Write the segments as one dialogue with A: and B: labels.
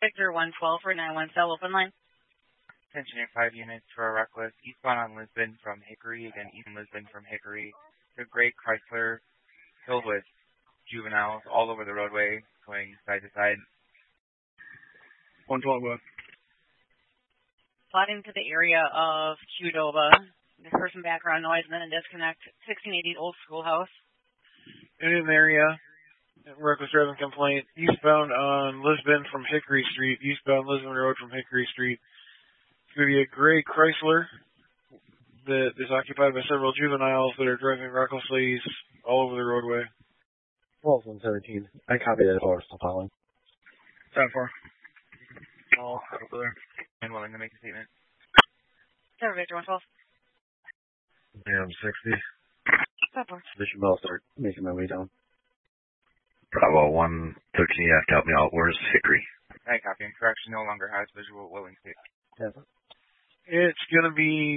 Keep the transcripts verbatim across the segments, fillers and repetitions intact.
A: Victor one twelve for nine one cell open line.
B: Attention in five units for a reckless eastbound on Lisbon from Hickory, again eastbound Lisbon from Hickory. The gray Chrysler filled with juveniles all over the roadway, going side to side.
C: one twelve west.
A: Plotting to the area of Qdoba. There's heard some background noise and then a disconnect. sixteen eighty Old Schoolhouse.
C: In the area, reckless driving complaint, eastbound on Lisbon from Hickory Street, eastbound Lisbon Road from Hickory Street. It's going to be a gray Chrysler that is occupied by several juveniles that are driving recklessly all over the roadway.
D: twelve one seventeen. I copied that horse. I'm following.
C: ten four. All over there.
B: And willing to make a statement.
A: Seven Victor one twelve.
D: Damn, sixty.
A: ten four.
D: Bishop I'll start making my way down.
E: Bravo one thirteen, you have to help me out. Where's Hickory?
B: I copy. Correction no longer has visual willing statement.
D: Yeah.
C: It's going to be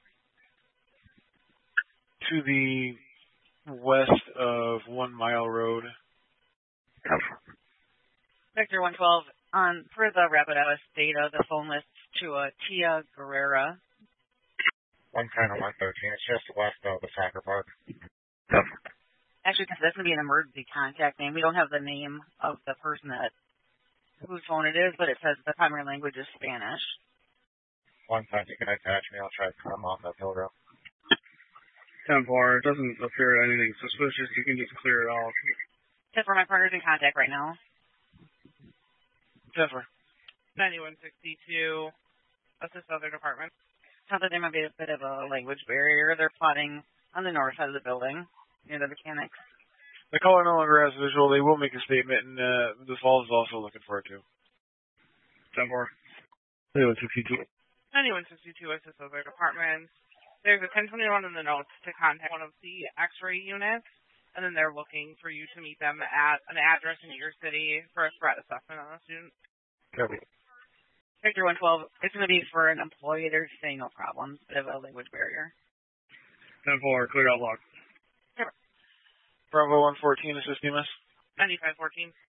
C: to the west of One Mile Road.
A: Victor one twelve. On for the Rapid Eye data, the phone lists to a Tia Guerrera.
F: one ten or one thirteen. It's just west of the soccer park.
A: Actually, because that's going to be an emergency contact name. We don't have the name of the person that whose phone it is, but it says the primary language is Spanish.
F: one ten, you can attach me. I'll try to come off that hill road.
C: ten four. It doesn't appear anything suspicious. You can just clear it off.
A: Except for my partner's in contact right now.
C: ten four.
G: ninety-one sixty-two, assist other department.
A: Sounds like there might be a bit of a language barrier. They're plotting on the north side of the building, near the mechanics.
C: The caller no longer has visual. They will make a statement, and uh, the Falls is also looking for it, too. ten four.
D: ninety-one sixty-two.
G: ninety-one sixty-two, assist other departments. There's a ten twenty-one in the notes to contact one of the X-ray units, and then they're looking for you to meet them at an address in your city for a threat assessment on a student.
D: Copy.
A: Victor one twelve, it's going to be for an employee. They're saying no problems. Bit of a language barrier.
C: ten four, clear out log.
A: Sure.
C: Bravo one fourteen, assist E M S.
G: ninety-five fourteen.